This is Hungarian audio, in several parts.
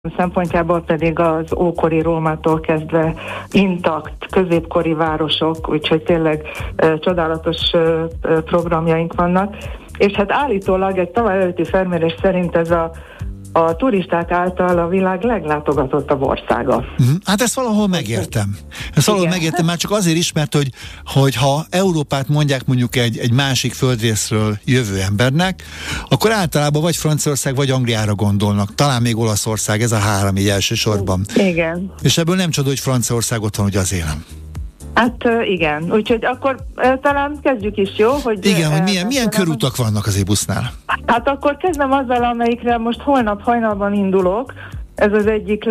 szempontjából pedig az ókori Rómától kezdve intakt középkori városok, úgyhogy tényleg csodálatos programjaink vannak. És hát állítólag egy tavaly előtti felmérés szerint ez a turisták által a világ leglátogatottabb országa. Hát ezt valahol megértem. Megértem már csak azért is, mert hogy ha Európát mondják mondjuk egy másik földrészről jövő embernek, akkor általában vagy Franciaország, vagy Angliára gondolnak. Talán még Olaszország, ez a három így elsősorban. Igen. És ebből nem csoda, hogy Franciaország ott van, ugye az élen. Hát igen, úgyhogy akkor talán kezdjük is, jó? Igen, hogy milyen körutak vannak az e-busznál? Hát akkor kezdem azzal, amelyikre most holnap hajnalban indulok. Ez az egyik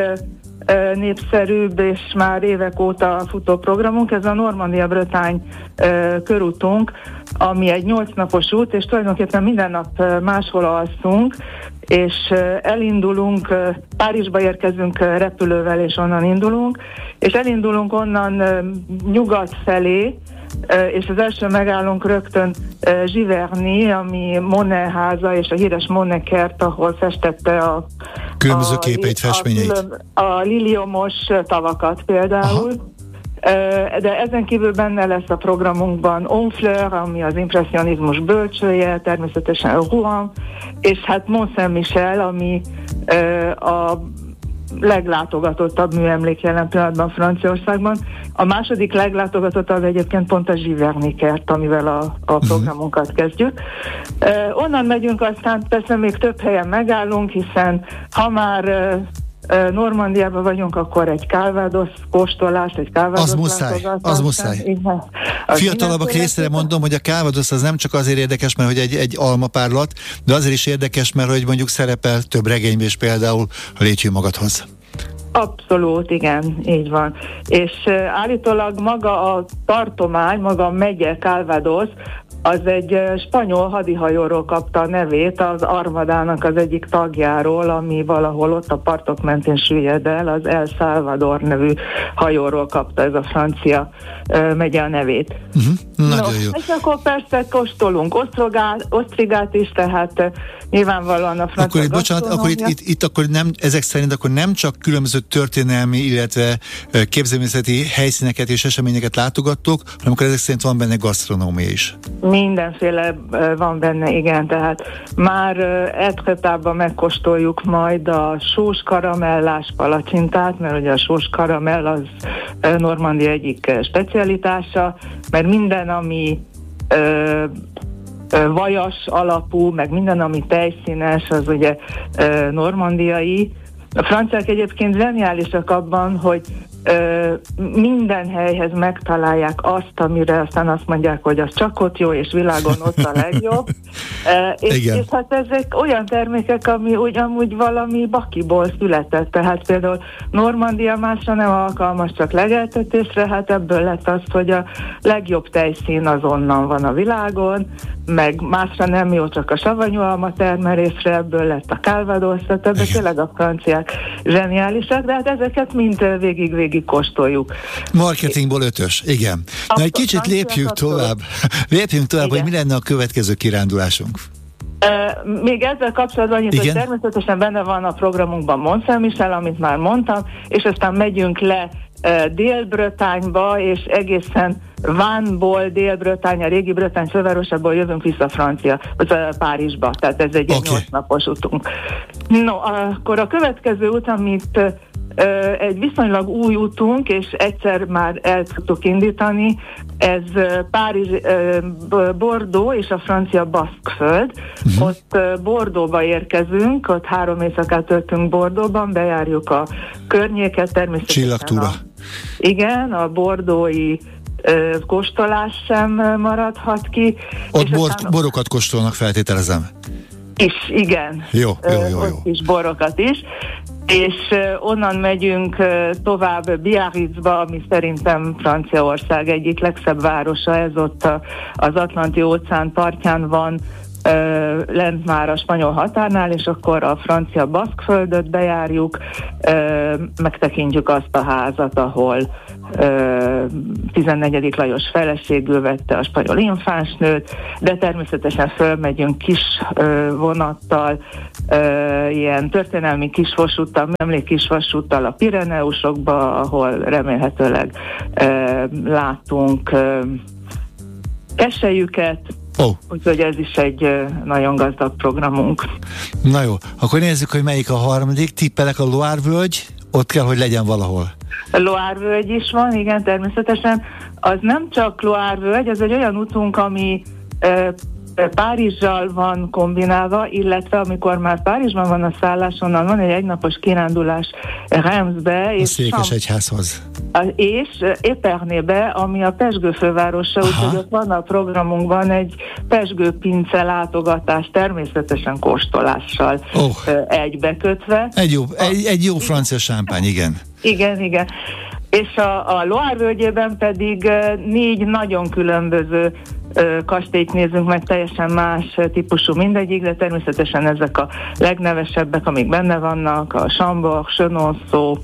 legnépszerűbb és már évek óta futó programunk, ez a Normandia-Bretagne körútunk, ami egy 8 napos út, és tulajdonképpen minden nap máshol alszunk, és elindulunk, Párizsba érkezünk repülővel, és onnan indulunk, és elindulunk onnan nyugat felé, és az első megállunk rögtön Giverny, ami Monet háza, és a híres Monet kert, ahol festette a különböző képeit, festményeit. A liliomos tavakat például. Aha. De ezen kívül benne lesz a programunkban Honfleur, ami az impresszionizmus bölcsője, természetesen Rouen, és hát Mont-Saint-Michel, ami a leglátogatottabb műemlék jelen pillanatban Franciaországban. A második leglátogatottabb egyébként pont a Giverny kert, amivel a programunkat kezdjük. Onnan megyünk, aztán persze még több helyen megállunk, hiszen ha már Normandiában vagyunk, akkor egy Calvados kóstolást, egy Calvados az muszáj. Fiatalabbak részére mondom, hogy a Calvados az nem csak azért érdekes, mert hogy egy almapárlat, de azért is érdekes, mert hogy mondjuk szerepel több regényben is, például a Légy hű magadhoz. Abszolút, igen, így van. És állítólag maga a tartomány, maga a megye Calvados, az egy spanyol hadihajóról kapta a nevét, az armadának az egyik tagjáról, ami valahol ott a partok mentén süllyed el, az El Salvador nevű hajóról kapta ez a francia megye a nevét. Nagyon jó. És akkor persze kóstolunk osztrigát is, tehát nyilvánvalóan a francia akkor itt akkor nem, ezek szerint akkor nem csak különböző történelmi, illetve képzőművészeti helyszíneket és eseményeket látogattok, hanem akkor ezek szerint van benne gasztronómia is. Mindenféle van benne, igen, tehát már Etretában megkóstoljuk majd a sós karamellás palacsintát, mert ugye a sós karamell az Normandia egyik specialitása, mert minden, ami vajas alapú, meg minden, ami tejszínes, az ugye normandiai. A franciák egyébként zseniálisak abban, hogy minden helyhez megtalálják azt, amire aztán azt mondják, hogy az csak ott jó, és világon ott a legjobb. És hát ezek olyan termékek, ami ugyanúgy valami bakiból született. Tehát például Normandia másra nem alkalmas, csak legeltetésre, hát ebből lett az, hogy a legjobb tejszín az onnan van a világon, meg másra nem jó, csak a savanyú alma termelésre, ebből lett a Calvados, tehát ebben tényleg a franciák zseniálisak, de hát ezeket mind végig kóstoljuk. Marketingból 5-ös, igen. Na egy kicsit lépjünk tovább, hogy mi lenne a következő kirándulásunk. Még ezzel kapcsolatban annyit, hogy természetesen benne van a programunkban Mont-Saint-Michel, amit már mondtam, és aztán megyünk le Dél-Bretagne-ba, és egészen Vannes-ból, Dél-Bretagne, a régi Bretagne fővárosából jövünk vissza Párizsba, tehát ez egy 8 napos utunk. No, akkor a következő út, amit egy viszonylag új útunk, és egyszer már el tudtuk indítani, ez Párizs, Bordeaux és a francia Baszkföld. Ott Bordeauxba érkezünk, ott 3 éjszakát töltünk Bordeauxban, bejárjuk a környéket, természetesen. Csillagtúra. Igen, a bordói kóstolás sem maradhat ki. Ott borokat kóstolnak, feltételezem. Igen. Jó. Ott is borokat is. És onnan megyünk tovább Biarritzba, ami szerintem Franciaország egyik legszebb városa, ez ott az Atlanti óceán partján van, lent már a spanyol határnál, és akkor a francia Baszkföldöt bejárjuk, megtekintjük azt a házat, ahol 14. Lajos feleségül vette a spanyol infánsnőt, de természetesen fölmegyünk kis vonattal, ilyen történelmi kisvasúttal, emlékkisvasúttal a Pireneusokba, ahol remélhetőleg látunk keselyüket, úgyhogy ez is egy nagyon gazdag programunk. Na jó, akkor nézzük, hogy melyik a harmadik. Tippelek, a Loire-völgy, ott kell, hogy legyen valahol. A Loire-völgy is van, igen, természetesen. Az nem csak Loire-völgy, ez egy olyan utunk, ami Párizsal van kombinálva, illetve amikor már Párizsban van a szállás, onnan van egy egynapos kirándulás Reims-be, a Székesegyházhoz. És Épernaybe, ami a Pezsgő fővárosa, úgyhogy ott van a programunkban egy pezsgőpince látogatás, természetesen kóstolással egybekötve. Egy jó francia sámpány, igen. Igen. És a Loire völgyében pedig 4 nagyon különböző kastélyt nézünk meg, teljesen más típusú mindegyik, de természetesen ezek a legnevesebbek, amik benne vannak, a Chambord, Chenonceau,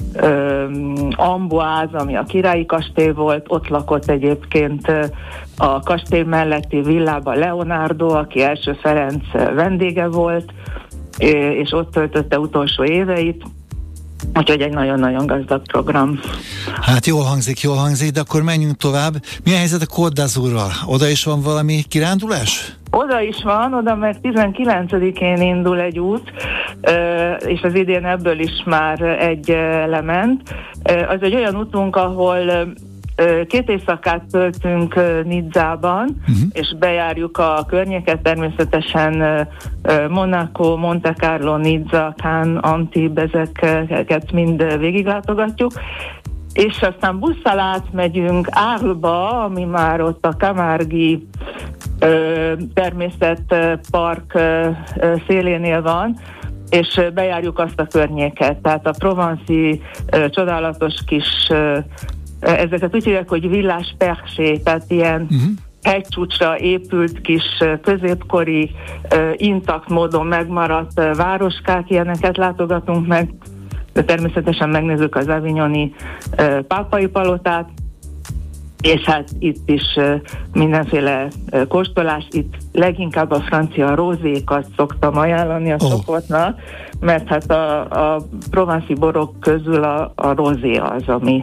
Amboise, ami a királyi kastély volt, ott lakott egyébként a kastély melletti villában Leonardo, aki első Ferenc vendége volt, és ott töltötte utolsó éveit. Úgyhogy egy nagyon-nagyon gazdag program. Hát jól hangzik, de akkor menjünk tovább. Mi a helyzet a Côte d'Azurral? Oda is van valami kirándulás? Oda is van, oda meg 19-én indul egy út, és az idén ebből is már egy lement. Az egy olyan útunk, ahol 2 éjszakát töltünk Nizzában, és bejárjuk a környéket, természetesen Monaco, Monte Carlo, Nizza, Cannes, Antibes, ezeket mind végiglátogatjuk, és aztán busszal átmegyünk Arlesba, ami már ott a Camargue természetpark szélénél van, és bejárjuk azt a környéket, tehát a Provenci csodálatos kis ezeket úgy hívják, hogy village perché, tehát ilyen hegycsúcsra épült kis középkori, intakt módon megmaradt városkák, ilyeneket látogatunk meg, de természetesen megnézzük az avignoni pápai palotát, és hát itt is mindenféle kóstolás, itt leginkább a francia rozékat szoktam ajánlani a csoportnak, mert hát a provanci borok közül a rozé az, ami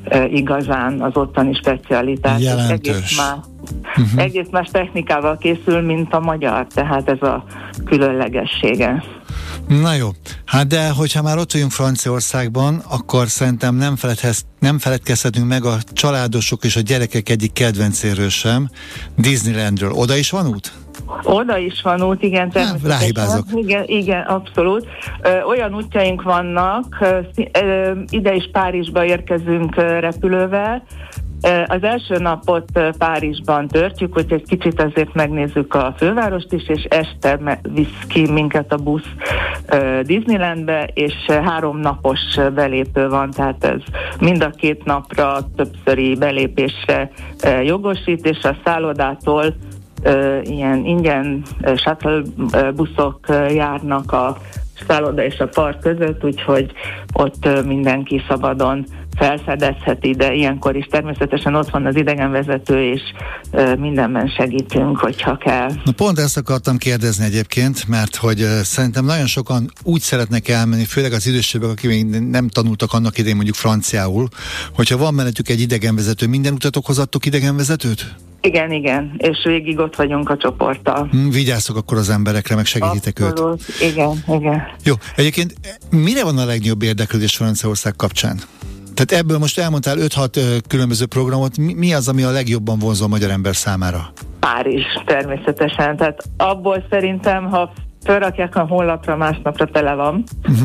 igazán az ottani specialitás. Jelentős. Egész más technikával készül, mint a magyar, tehát ez a különlegessége. Na jó, hát de hogyha már ott vagyunk Franciaországban, akkor szerintem nem feledkezhetünk meg a családosok és a gyerekek egyik kedvencéről sem, Disneylandről. Oda is van út? Oda is van út, igen, természetesen. Ráhibázok. Igen, abszolút. Olyan útjaink vannak, ide is Párizsba érkezünk repülővel. Az első napot Párizsban töltjük, hogy egy kicsit azért megnézzük a fővárost is, és este visz ki minket a busz Disneylandbe, és 3 napos belépő van, tehát ez mind a 2 napra többszöri belépésre jogosít, és a szállodától ilyen ingyen shuttle buszok járnak a szálloda és a park között, úgyhogy ott mindenki szabadon felfedezheti, de ilyenkor is természetesen ott van az idegenvezető, és mindenben segítünk, hogyha kell. Na pont ezt akartam kérdezni egyébként, mert hogy szerintem nagyon sokan úgy szeretnek elmenni, főleg az idősebbek, akik még nem tanultak annak idején mondjuk franciául, hogyha van mellettük egy idegenvezető, minden utatokhoz adtok idegenvezetőt? Igen, és végig ott vagyunk a csoporttal. Vigyázztok akkor az emberekre, meg segítitek Abszolút. őt. Igen. Jó, egyébként mire van a legnagyobb érdeklődés Franciaország kapcsán? Tehát ebből most elmondtál 5-6 különböző programot, mi az, ami a legjobban vonzó a magyar ember számára? Párizs, természetesen. Tehát abból szerintem, ha felrakják a honlapra, másnapra tele van.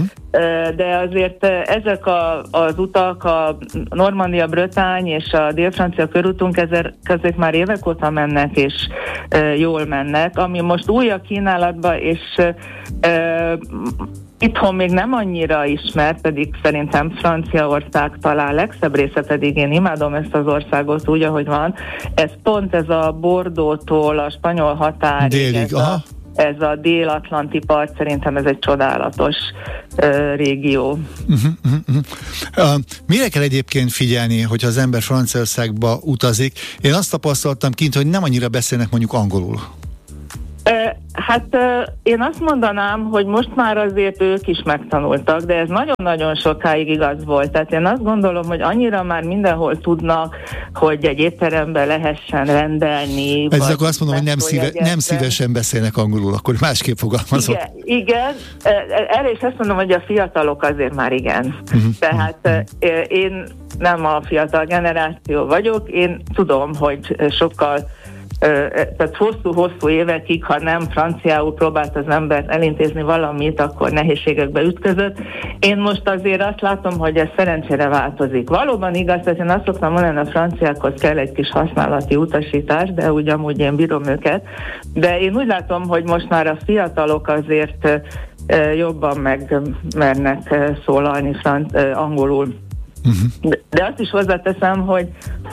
De azért ezek az utak, a Normandia, Bretagne és a Dél-Francia körútunk, ezek már évek óta mennek, és jól mennek. Ami most új a kínálatban, és itthon még nem annyira ismert, pedig szerintem Franciaország talán legszebb része, pedig én imádom ezt az országot úgy, ahogy van. Ez pont ez a Bordeaux-tól a spanyol határig, ez a dél-atlanti part, szerintem ez egy csodálatos régió. Mire kell egyébként figyelni, hogyha az ember Franciaországba utazik? Én azt tapasztaltam kint, hogy nem annyira beszélnek mondjuk angolul. Én azt mondanám, hogy most már azért ők is megtanultak, de ez nagyon-nagyon sokáig igaz volt. Tehát én azt gondolom, hogy annyira már mindenhol tudnak, hogy egy étteremben lehessen rendelni. Ez akkor azt mondom, hogy nem szívesen beszélnek angolul, akkor másképp fogalmazok. Igen. Erre is azt mondom, hogy a fiatalok azért már igen. Tehát én nem a fiatal generáció vagyok, én tudom, hogy sokkal tehát hosszú-hosszú évekig, ha nem franciául próbált az ember elintézni valamit, akkor nehézségekbe ütközött. Én most azért azt látom, hogy ez szerencsére változik. Valóban igaz, tehát én azt szoktam mondani, a franciákhoz kell egy kis használati utasítás, de amúgy én bírom őket. De én úgy látom, hogy most már a fiatalok azért jobban megmernek szólalni angolul. De azt is hozzáteszem, hogy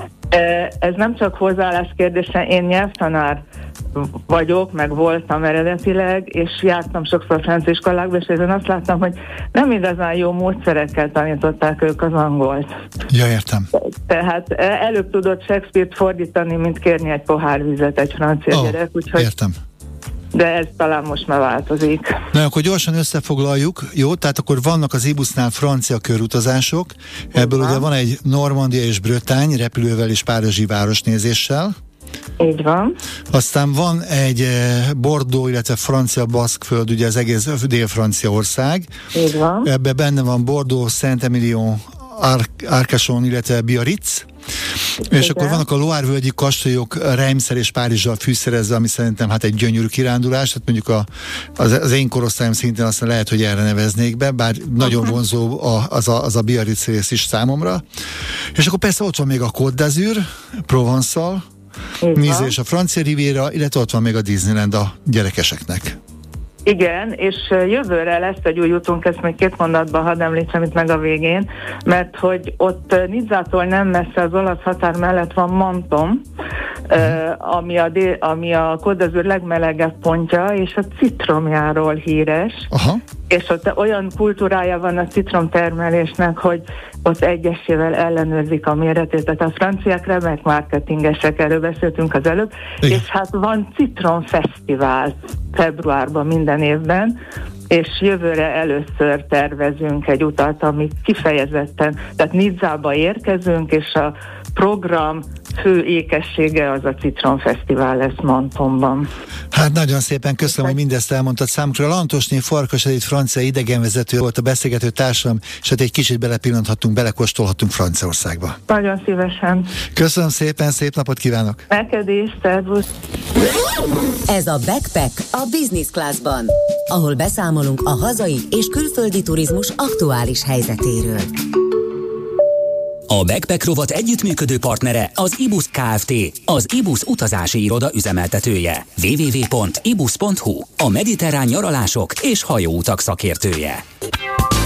ez nem csak hozzáállás kérdése, én nyelvtanár vagyok, meg voltam eredetileg, és jártam sokszor francia iskolákba, és ezen azt láttam, hogy nem igazán jó módszerekkel tanították ők az angolt. Ja, értem. Tehát előbb tudott Shakespeare-t fordítani, mint kérni egy pohár vizet egy francia gyerek, úgyhogy... Értem. De ez talán most már változik. Na, akkor gyorsan összefoglaljuk, jó? Tehát akkor vannak az IBUS-nál francia körutazások, ebből ugye van egy Normandia és Bretagne repülővel és párizsi városnézéssel. Így van. Aztán van egy Bordeaux, illetve francia baszkföld, ugye az egész Dél-Franciaország. Így van. Ebben benne van Bordeaux, Saint-Emilion, Arcachon, illetve Biarritz. És akkor vannak a Loire-völgyi kastélyok Reimmszel és Párizsal fűszerezve, ami szerintem hát egy gyönyörű kirándulás, tehát mondjuk az én korosztályom szintén aztán lehet, hogy erre neveznék be, bár nagyon vonzó az a Biarritz rész is számomra. És akkor persze ott van még a Côte d'Azur, Provence-szal, Nice és a francia riviera, illetve ott van még a Disneyland a gyerekeseknek. Igen, és jövőre lesz egy új útunk, ezt még 2 mondatban hadd említsem itt meg a végén, mert hogy ott Nizzától nem messze az olasz határ mellett van Menton, ami a Côte d'Azur legmelegebb pontja, és a citromjáról híres. Aha. És ott olyan kultúrája van a citromtermelésnek, hogy ott egyesével ellenőrzik a méretét, tehát a franciák remek marketingesek, erről beszéltünk az előbb, igen. És hát van citromfesztivál februárban minden évben, és jövőre először tervezünk egy utat, ami kifejezetten, tehát Nizzába érkezünk, és a program fő ékessége az a citromfesztivál lesz Mentonban. Hát nagyon szépen köszönöm, hogy mindezt elmondtad számukra. Lantosné Farkas Edith francia idegenvezető volt a beszélgető társam, és hát egy kicsit belepillanthattunk, belekóstolhattunk Franciaországba. Nagyon szívesen. Köszönöm szépen, szép napot kívánok! Neked is, szervusz! Ez a Backpack a Business Classban, ahol beszámolunk a hazai és külföldi turizmus aktuális helyzetéről. A Backpack rovat együttműködő partnere az IBUS Kft., az IBUS utazási iroda üzemeltetője. www.ibus.hu, a mediterrán nyaralások és hajóutak szakértője.